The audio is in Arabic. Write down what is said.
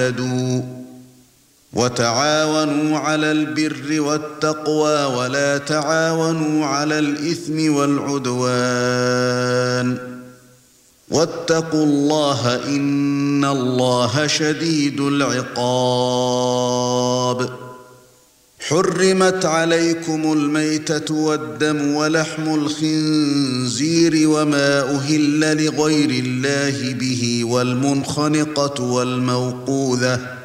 وتعاونوا على البر والتقوى ولا تعاونوا على الإثم والعدوان واتقوا الله إن الله شديد العقاب. حرمت عليكم الميتة والدم ولحم الخنزير وما أهل لغير الله به والمنخنقة والموقوذة